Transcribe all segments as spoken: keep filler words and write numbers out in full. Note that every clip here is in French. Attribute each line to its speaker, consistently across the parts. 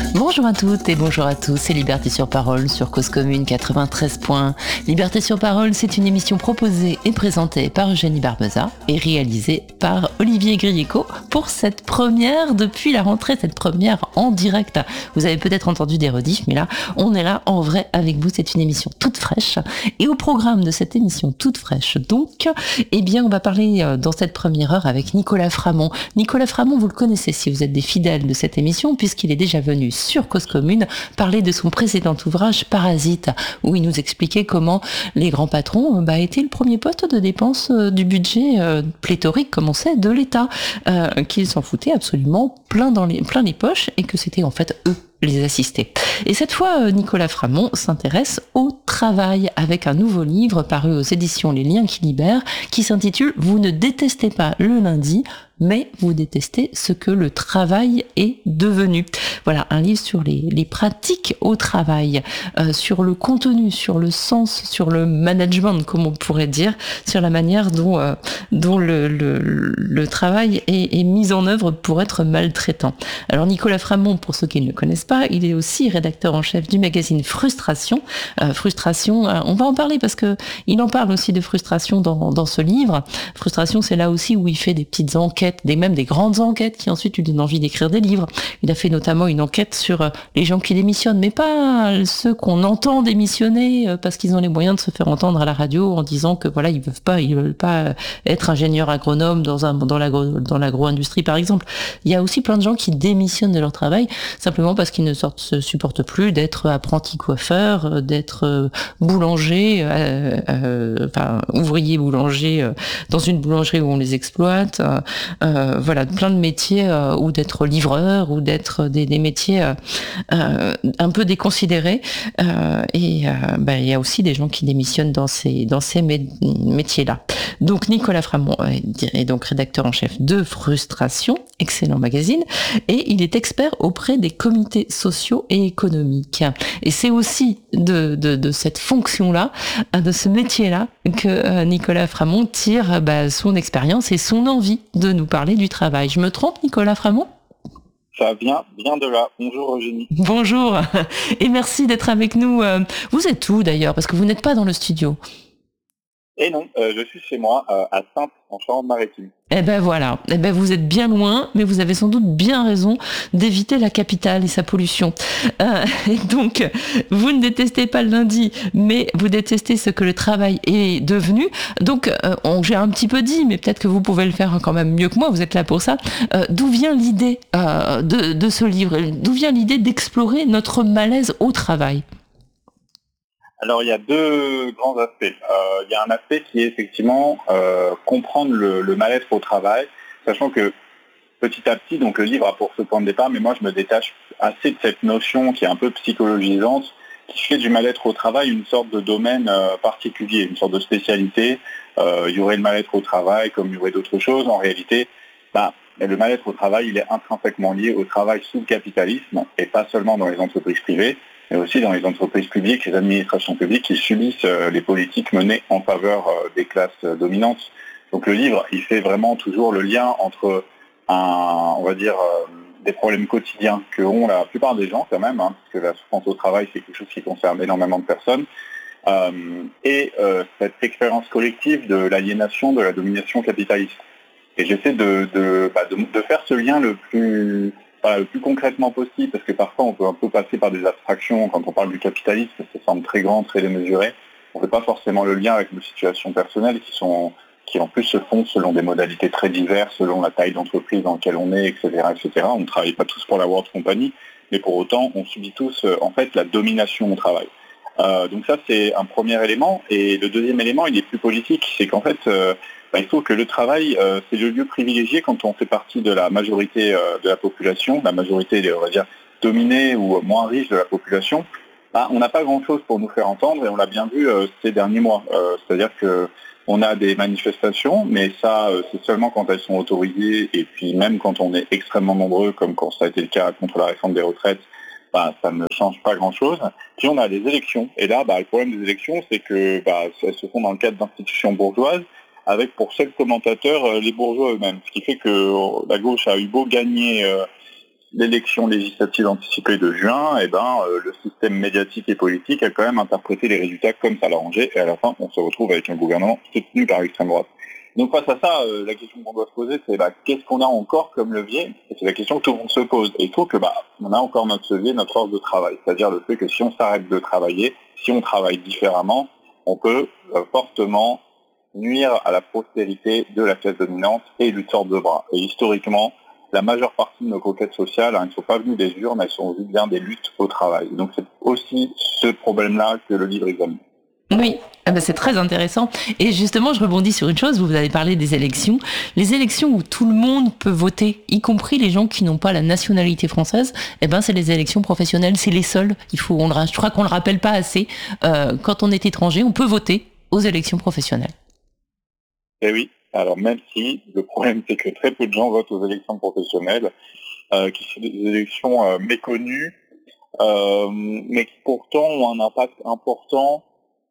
Speaker 1: Bonjour à toutes et bonjour à tous, c'est Liberté sur Parole sur Cause Commune quatre-vingt-treize points. Liberté sur Parole, c'est une émission proposée et présentée par Eugénie Barbeza et réalisée par Olivier Grieco pour cette première depuis la rentrée, cette première en direct. Vous avez peut-être entendu des rediffs, mais là, on est là en vrai avec vous. C'est une émission toute fraîche. Et au programme de cette émission toute fraîche, donc, eh bien, on va parler dans cette première heure avec Nicolas Framont. Nicolas Framont, vous le connaissez si vous êtes des fidèles de cette émission, puisqu'il est déjà venu sur Cause Commune parler de son précédent ouvrage Parasite, où il nous expliquait comment les grands patrons bah, étaient le premier poste de dépense euh, du budget euh, pléthorique, comme on sait, de l'État, euh, qu'ils s'en foutaient absolument plein dans les, plein les poches et que c'était en fait eux les assister. Et cette fois, Nicolas Framont s'intéresse au travail avec un nouveau livre paru aux éditions Les Liens qui libèrent, qui s'intitule « Vous ne détestez pas le lundi, mais vous détestez ce que le travail est devenu ». Voilà, un livre sur les, les pratiques au travail, euh, sur le contenu, sur le sens, sur le management, comme on pourrait dire, sur la manière dont, euh, dont le, le, le travail est, est mis en œuvre pour être maltraitant. Alors Nicolas Framont, pour ceux qui ne le connaissent pas, il est aussi rédacteur en chef du magazine Frustration. Euh, Frustration, euh, on va en parler parce que il en parle aussi de frustration dans, dans ce livre. Frustration, c'est là aussi où il fait des petites enquêtes, des même des grandes enquêtes qui ensuite lui donnent envie d'écrire des livres. Il a fait notamment une enquête sur euh, les gens qui démissionnent, mais pas ceux qu'on entend démissionner euh, parce qu'ils ont les moyens de se faire entendre à la radio en disant que voilà, ils veulent pas, ils veulent pas être ingénieur agronome dans un dans l'agro dans l'agro-industrie par exemple. Il y a aussi plein de gens qui démissionnent de leur travail simplement parce qu'ils ne sortent, se supportent plus d'être apprenti coiffeur, d'être boulanger, euh, euh, enfin ouvrier boulanger euh, dans une boulangerie où on les exploite, euh, euh, voilà, plein de métiers, euh, ou d'être livreur, ou d'être des, des métiers euh, euh, un peu déconsidérés. Euh, et euh, bah, il y a aussi des gens qui démissionnent dans ces dans ces mé- métiers-là. Donc Nicolas Framont est, est donc rédacteur en chef de Frustration, excellent magazine, et il est expert auprès des comités sociaux et économiques. Et c'est aussi de, de, de cette fonction-là, de ce métier-là, que euh, Nicolas Framont tire bah, son expérience et son envie de nous parler du travail. Je me trompe, Nicolas Framont ?
Speaker 2: Ça vient bien de là. Bonjour Eugénie.
Speaker 1: Bonjour, et merci d'être avec nous. Vous êtes où d'ailleurs ? Parce que vous n'êtes pas dans le studio.
Speaker 2: Et non, euh, je suis chez moi, euh, à Saintes, en Charente-Maritime.
Speaker 1: Eh ben voilà, eh ben vous êtes bien loin, mais vous avez sans doute bien raison d'éviter la capitale et sa pollution. Euh, et donc, vous ne détestez pas le lundi, mais vous détestez ce que le travail est devenu. Donc, euh, on, j'ai un petit peu dit, mais peut-être que vous pouvez le faire quand même mieux que moi, vous êtes là pour ça. Euh, d'où vient l'idée euh, de, de ce livre ? D'où vient l'idée d'explorer notre malaise au travail ?
Speaker 2: Alors, il y a deux grands aspects. Euh, il y a un aspect qui est effectivement euh, comprendre le, le mal-être au travail, sachant que petit à petit, donc le livre a pour ce point de départ, mais moi je me détache assez de cette notion qui est un peu psychologisante, qui fait du mal-être au travail une sorte de domaine euh, particulier, une sorte de spécialité. Euh, il y aurait le mal-être au travail comme il y aurait d'autres choses. En réalité, bah, le mal-être au travail, il est intrinsèquement lié au travail sous le capitalisme, et pas seulement dans les entreprises privées, mais aussi dans les entreprises publiques, les administrations publiques qui subissent euh, les politiques menées en faveur euh, des classes euh, dominantes. Donc le livre, il fait vraiment toujours le lien entre un, on va dire, euh, des problèmes quotidiens que ont la plupart des gens quand même, hein, parce que la souffrance au travail, c'est quelque chose qui concerne énormément de personnes, euh, et euh, cette expérience collective de l'aliénation, de la domination capitaliste. Et j'essaie de, de, bah, de, de faire ce lien le plus... Enfin, le plus concrètement possible, parce que parfois on peut un peu passer par des abstractions quand on parle du capitalisme, ça semble très grand, très démesuré. On ne fait pas forcément le lien avec nos situations personnelles qui sont, qui en plus se font selon des modalités très diverses, selon la taille d'entreprise dans laquelle on est, et cetera, et cetera. On ne travaille pas tous pour la World Company, mais pour autant on subit tous en fait la domination au travail. Euh, donc ça c'est un premier élément, et le deuxième élément il est plus politique, c'est qu'en fait euh, Ben, il faut que le travail, euh, c'est le lieu privilégié quand on fait partie de la majorité euh, de la population, la majorité, on va dire, dominée ou moins riche de la population. Ben, on n'a pas grand-chose pour nous faire entendre, et on l'a bien vu euh, ces derniers mois. Euh, c'est-à-dire qu'on a des manifestations, mais ça, euh, c'est seulement quand elles sont autorisées, et puis même quand on est extrêmement nombreux, comme quand ça a été le cas contre la réforme des retraites, ben, ça ne change pas grand-chose. Puis on a des élections, et là, ben, le problème des élections, c'est que ben, elles se font dans le cadre d'institutions bourgeoises, avec pour seul commentateur euh, les bourgeois eux-mêmes. Ce qui fait que euh, la gauche a eu beau gagner euh, l'élection législative anticipée de juin, eh ben, euh, le système médiatique et politique a quand même interprété les résultats comme ça l'arrangeait, et à la fin, on se retrouve avec un gouvernement soutenu par l'extrême droite. Donc face à ça, euh, la question qu'on doit se poser, c'est bah, qu'est-ce qu'on a encore comme levier? Et c'est la question que tout le monde se pose. Et il trouve que bah, on a encore notre levier, notre force de travail. C'est-à-dire le fait que si on s'arrête de travailler, si on travaille différemment, on peut euh, fortement nuire à la prospérité de la classe dominante et lui tordre de bras. Et historiquement, la majeure partie de nos conquêtes sociales, hein, elles ne sont pas venues des urnes, elles sont venues bien des luttes au travail. Donc c'est aussi ce problème-là que le livre examine.
Speaker 1: Oui, ah ben c'est très intéressant. Et justement, je rebondis sur une chose, vous avez parlé des élections. Les élections où tout le monde peut voter, y compris les gens qui n'ont pas la nationalité française, eh ben c'est les élections professionnelles, c'est les seules. Il faut, on le, je crois qu'on le rappelle pas assez. Euh, quand on est étranger, on peut voter aux élections professionnelles.
Speaker 2: Eh oui, alors même si le problème c'est que très peu de gens votent aux élections professionnelles, euh, qui sont des élections euh, méconnues, euh, mais qui pourtant ont un impact important.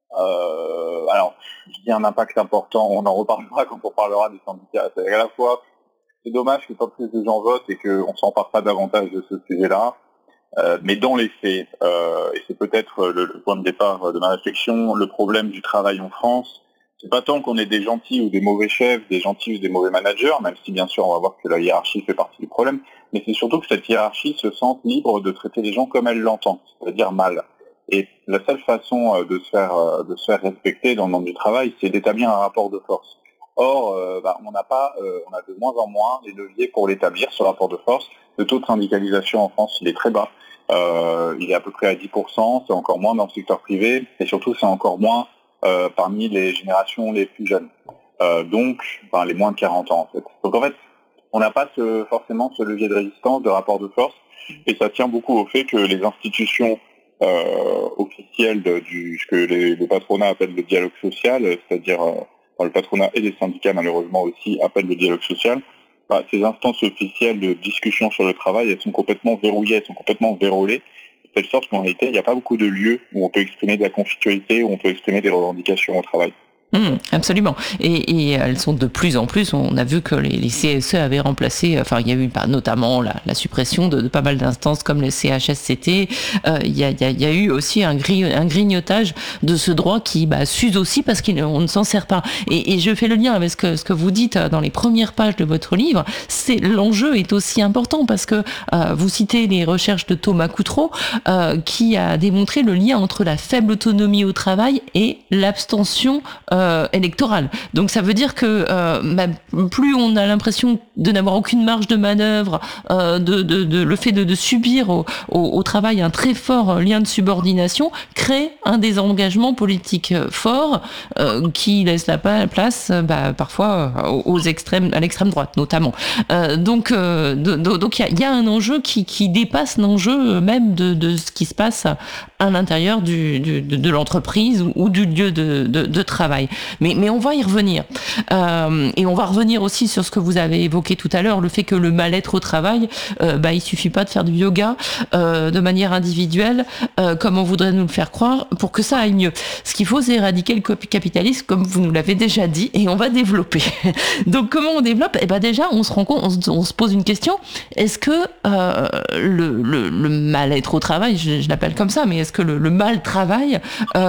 Speaker 2: Euh, alors, je dis un impact important, on en reparlera quand on parlera des syndicats. C'est à la fois, c'est dommage que pas plus de gens votent et qu'on ne s'empare pas davantage de ce sujet-là. Euh, mais dans les faits, euh, et c'est peut-être le, le point de départ de ma réflexion, le problème du travail en France, c'est pas tant qu'on est des gentils ou des mauvais chefs, des gentils ou des mauvais managers, même si bien sûr on va voir que la hiérarchie fait partie du problème, mais c'est surtout que cette hiérarchie se sente libre de traiter les gens comme elle l'entend, c'est-à-dire mal. Et la seule façon de se faire, de se faire respecter dans le monde du travail, c'est d'établir un rapport de force. Or, euh, bah, on n'a pas, euh, on a de moins en moins les leviers pour l'établir, ce rapport de force. Le taux de syndicalisation en France, il est très bas. Euh, il est à peu près à dix pour cent, c'est encore moins dans le secteur privé, et surtout c'est encore moins euh, parmi les générations les plus jeunes. Euh, donc, enfin, les moins de quarante ans en fait. Donc en fait, on n'a pas ce, forcément ce levier de résistance, de rapport de force, et ça tient beaucoup au fait que les institutions euh, officielles de, du ce que les, le patronat appelle le dialogue social, c'est-à-dire euh, le patronat et les syndicats malheureusement aussi appellent le dialogue social, bah, ces instances officielles de discussion sur le travail, elles sont complètement verrouillées, elles sont complètement vérolées, de telle sorte qu'en réalité, il n'y a pas beaucoup de lieux où on peut exprimer de la conflictualité, où on peut exprimer des revendications au travail.
Speaker 1: Mmh, absolument. Et, et elles sont de plus en plus. On a vu que les, les C S E avaient remplacé. Enfin, il y a eu notamment la, la suppression de, de pas mal d'instances comme les C H S C T. Euh, il, y a, il, y a, il y a eu aussi un, gri, un grignotage de ce droit qui bah, s'use aussi parce qu'on ne s'en sert pas. Et, et je fais le lien avec ce que, ce que vous dites dans les premières pages de votre livre. C'est l'enjeu est aussi important parce que euh, vous citez les recherches de Thomas Coutreau euh, qui a démontré le lien entre la faible autonomie au travail et l'abstention euh, Euh, électorale. Donc ça veut dire que euh, bah, plus on a l'impression de n'avoir aucune marge de manœuvre, euh, de, de, de le fait de, de subir au, au, au travail un très fort lien de subordination crée un désengagement politique fort euh, qui laisse la place bah, parfois aux extrêmes, à l'extrême droite notamment. Euh, donc euh, de, de, donc il y a, y a un enjeu qui, qui dépasse l'enjeu même de, de ce qui se passe à l'intérieur du, du, de, de l'entreprise ou, ou du lieu de, de, de travail. Mais, mais on va y revenir. Euh, et on va revenir aussi sur ce que vous avez évoqué tout à l'heure, le fait que le mal-être au travail, euh, bah, il suffit pas de faire du yoga euh, de manière individuelle, euh, comme on voudrait nous le faire croire, pour que ça aille mieux. Ce qu'il faut, c'est éradiquer le capitalisme, comme vous nous l'avez déjà dit, et on va développer. Donc, comment on développe ? Eh ben déjà, on se rend compte, on se, on se pose une question. Est-ce que euh, le, le, le mal-être au travail, je, je l'appelle comme ça, mais est-ce que le, le mal-travail,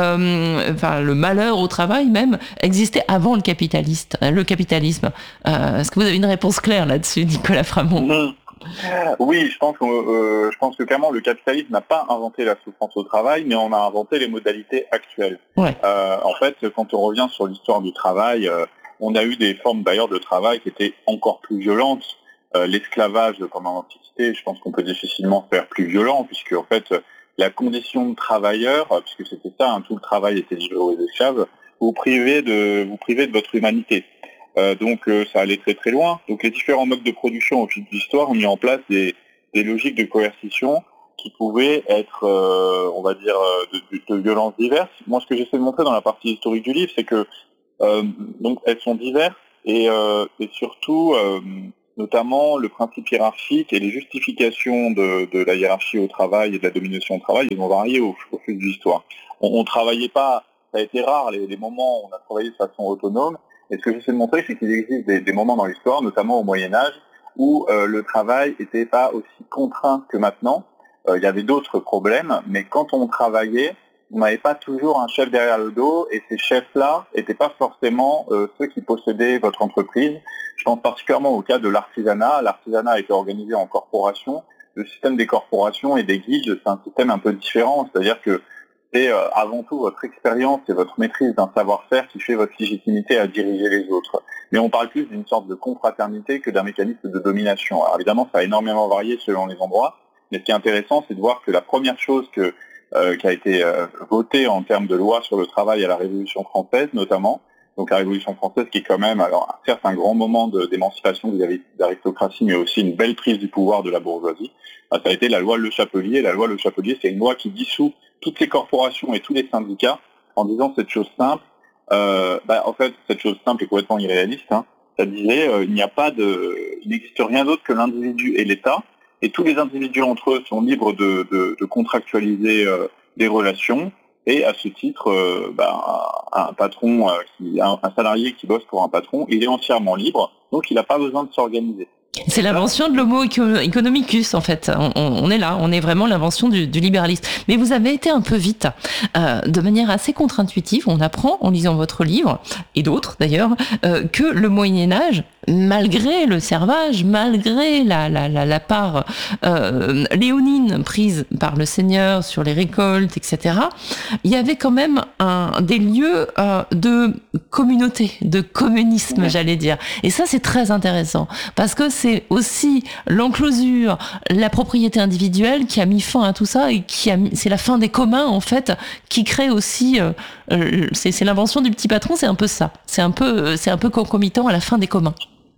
Speaker 1: euh, enfin le malheur au travail même, existait avant le capitaliste, le capitalisme. Euh, est-ce que vous avez une réponse claire là-dessus, Nicolas Framont ?
Speaker 2: Mmh. Oui, je pense, que, euh, je pense que clairement le capitalisme n'a pas inventé la souffrance au travail, mais on a inventé les modalités actuelles.
Speaker 1: Ouais.
Speaker 2: Euh, en fait, quand on revient sur l'histoire du travail, euh, on a eu des formes d'ailleurs de travail qui étaient encore plus violentes. Euh, l'esclavage pendant l'Antiquité, je pense qu'on peut difficilement faire plus violent, puisque en fait la condition de travailleur, puisque c'était ça, hein, tout le travail était livré aux esclaves, vous privez de, vous privez de votre humanité. Euh, donc euh, ça allait très très loin. Donc les différents modes de production au fil de l'histoire ont mis en place des, des logiques de coercition qui pouvaient être, euh, on va dire, de, de, de violences diverses. Moi, ce que j'essaie de montrer dans la partie historique du livre, c'est que euh, donc elles sont diverses et, euh, et surtout, euh, notamment le principe hiérarchique et les justifications de, de la hiérarchie au travail et de la domination au travail, ils ont varié au, au fil de l'histoire. On ne travaillait pas. Ça a été rare les, les moments où on a travaillé de façon autonome. Et ce que j'essaie de montrer, c'est qu'il existe des, des moments dans l'histoire, notamment au Moyen-Âge, où euh, le travail n'était pas aussi contraint que maintenant. Euh, il y avait d'autres problèmes, mais quand on travaillait, on n'avait pas toujours un chef derrière le dos, et ces chefs-là n'étaient pas forcément euh, ceux qui possédaient votre entreprise. Je pense particulièrement au cas de l'artisanat. L'artisanat a été organisé en corporation. Le système des corporations et des guildes, c'est un système un peu différent, c'est-à-dire que c'est euh, avant tout votre expérience et votre maîtrise d'un savoir-faire qui fait votre légitimité à diriger les autres. Mais on parle plus d'une sorte de confraternité que d'un mécanisme de domination. Alors évidemment, ça a énormément varié selon les endroits, mais ce qui est intéressant, c'est de voir que la première chose que Euh, qui a été euh, voté en termes de loi sur le travail à la Révolution française notamment. Donc la Révolution française qui est quand même, alors certes un grand moment de, d'émancipation vis-à-vis de l'aristocratie, mais aussi une belle prise du pouvoir de la bourgeoisie. Ça a été la loi Le Chapelier. La loi Le Chapelier, c'est une loi qui dissout toutes les corporations et tous les syndicats en disant cette chose simple. Euh, bah, en fait, cette chose simple est complètement irréaliste. Hein. Ça disait, euh, il n'y a pas de, il n'existe rien d'autre que l'individu et l'État. Et tous les individus entre eux sont libres de, de, de contractualiser euh, des relations. Et à ce titre, euh, bah, un patron, euh, qui, un, un salarié qui bosse pour un patron, il est entièrement libre, donc il n'a pas besoin de s'organiser.
Speaker 1: C'est l'invention de l'homo economicus, en fait. On, on est là, on est vraiment l'invention du, du libéralisme. Mais vous avez été un peu vite, euh, de manière assez contre-intuitive. On apprend en lisant votre livre, et d'autres d'ailleurs, euh, que le Moyen-Âge, malgré le servage, malgré la, la, la, la part euh, léonine prise par le Seigneur sur les récoltes, et cetera, il y avait quand même un, des lieux euh, de communauté, de communisme, ouais. j'allais dire. Et ça, c'est très intéressant, parce que c'est aussi l'enclosure, la propriété individuelle qui a mis fin à tout ça, et qui a mis, c'est la fin des communs, en fait, qui crée aussi, euh, euh, c'est, c'est l'invention du petit patron, c'est un peu ça. C'est un peu, c'est un peu concomitant à la fin des communs.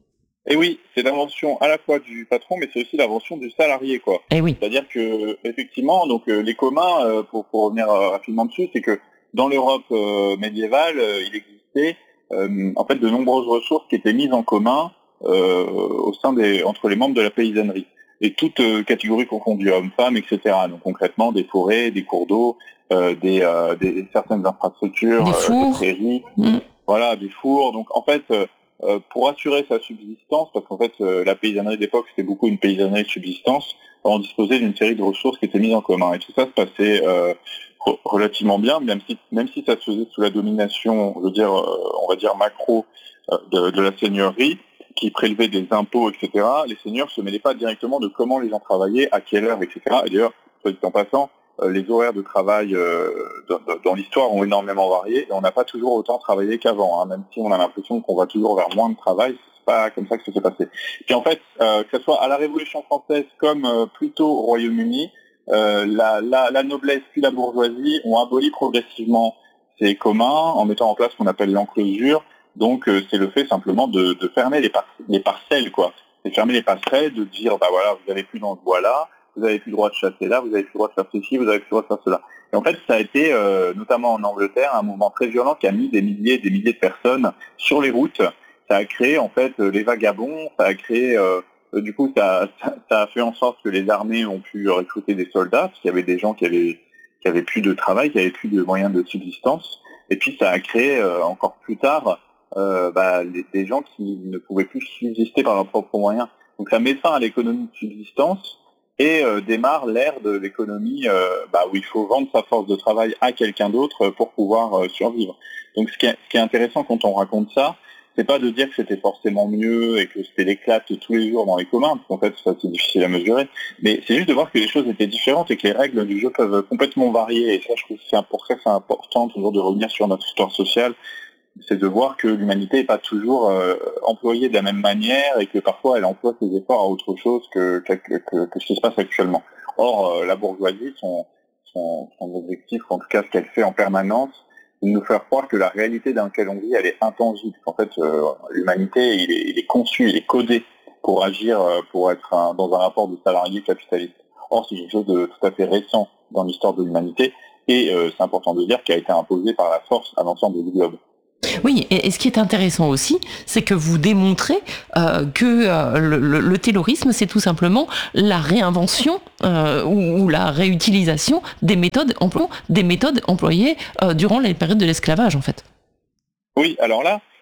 Speaker 2: Et oui, c'est l'invention à la fois du patron, mais c'est aussi l'invention du salarié, quoi.
Speaker 1: Et oui.
Speaker 2: C'est-à-dire que, effectivement, donc euh, les communs, euh, pour, pour revenir euh, rapidement dessus, c'est que dans l'Europe euh, médiévale, euh, il existait euh, en fait de nombreuses ressources qui étaient mises en commun euh, au sein des entre les membres de la paysannerie, et toutes euh, catégories confondues, hommes, femmes, et cetera. Donc concrètement, des forêts, des cours d'eau, euh, des, euh, des certaines infrastructures,
Speaker 1: des fours,
Speaker 2: euh, des prairies,
Speaker 1: mmh.
Speaker 2: voilà, des fours. Donc en fait. Euh, Euh, pour assurer sa subsistance, parce qu'en fait euh, la paysannerie d'époque c'était beaucoup une paysannerie de subsistance, on disposait d'une série de ressources qui étaient mises en commun, et tout ça se passait euh, re- relativement bien, même si même si ça se faisait sous la domination, je veux dire, euh, on va dire macro euh, de, de la seigneurie, qui prélevait des impôts, et cetera. Les seigneurs se mêlaient pas directement de comment les gens travaillaient, à quelle heure, et cetera. Et d'ailleurs, soit dit en passant, les horaires de travail euh, dans, dans l'histoire ont énormément varié, et on n'a pas toujours autant travaillé qu'avant, hein, même si on a l'impression qu'on va toujours vers moins de travail, c'est pas comme ça que ça s'est passé. Puis en fait, euh, que ce soit à la Révolution française comme euh, plutôt au Royaume-Uni, euh, la, la, la noblesse puis la bourgeoisie ont aboli progressivement ces communs en mettant en place ce qu'on appelle l'enclosure. Donc euh, c'est le fait simplement de, de fermer les, par- les parcelles, quoi. C'est fermer les passerelles, de dire bah voilà, vous n'avez plus dans ce bois là, vous n'avez plus le droit de chasser là, vous n'avez plus le droit de faire ceci, vous n'avez plus le droit de faire cela. Et en fait, ça a été, euh, notamment en Angleterre, un mouvement très violent qui a mis des milliers et des milliers de personnes sur les routes. Ça a créé, en fait, les vagabonds, ça a créé, euh, du coup, ça, ça, ça a fait en sorte que les armées ont pu recruter des soldats, parce qu'il y avait des gens qui avaient, qui avaient plus de travail, qui avaient plus de moyens de subsistance. Et puis, ça a créé, euh, encore plus tard, euh, bah, les, des gens qui ne pouvaient plus subsister par leurs propres moyens. Donc, ça met fin à l'économie de subsistance, et euh, démarre l'ère de l'économie euh, bah, où il faut vendre sa force de travail à quelqu'un d'autre pour pouvoir euh, survivre. Donc ce qui, est, ce qui est intéressant quand on raconte ça, c'est pas de dire que c'était forcément mieux et que c'était l'éclate tous les jours dans les communs, parce qu'en fait ça c'est difficile à mesurer, mais c'est juste de voir que les choses étaient différentes et que les règles du jeu peuvent complètement varier, et ça je trouve que c'est pour ça que c'est important toujours de revenir sur notre histoire sociale. C'est de voir que l'humanité n'est pas toujours euh, employée de la même manière, et que parfois elle emploie ses efforts à autre chose que, que, que, que ce qui se passe actuellement. Or, euh, la bourgeoisie, son, son, son objectif, en tout cas ce qu'elle fait en permanence, c'est de nous faire croire que la réalité dans laquelle on vit, elle est intangible. En fait, euh, l'humanité, il est, il est conçu, il est codé pour agir, euh, pour être un, dans un rapport de salarié capitaliste. Or, c'est quelque chose de tout à fait récent dans l'histoire de l'humanité, et euh, c'est important de dire qu'il a été imposé par la force à l'ensemble du globe.
Speaker 1: Oui, et, et ce qui est intéressant aussi, c'est que vous démontrez euh, que euh, le, le, le taylorisme, c'est tout simplement la réinvention euh, ou, ou la réutilisation des méthodes, emplo- des méthodes employées euh, durant les périodes de l'esclavage, en fait.
Speaker 2: Oui, alors là,